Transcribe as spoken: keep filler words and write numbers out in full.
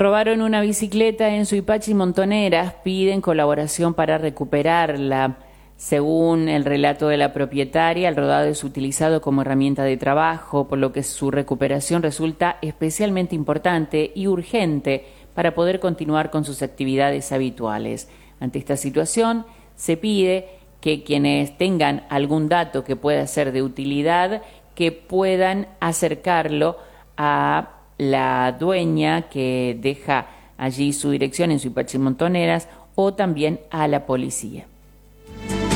Robaron una bicicleta en Suipacha y Montoneras, piden colaboración para recuperarla. Según el relato de la propietaria, el rodado es utilizado como herramienta de trabajo, por lo que su recuperación resulta especialmente importante y urgente para poder continuar con sus actividades habituales. Ante esta situación, se pide que quienes tengan algún dato que pueda ser de utilidad, que puedan acercarlo a la dueña que deja allí su dirección en Suipacha y Montoneras o también a la policía.